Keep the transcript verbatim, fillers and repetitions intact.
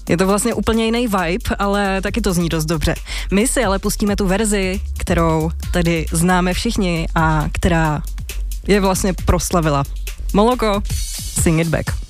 Je to vlastně úplně jiný vibe, ale taky to zní dost dobře. My si ale pustíme tu verzi, kterou tady známe všichni a která je vlastně proslavila. Moloko, Sing It Back.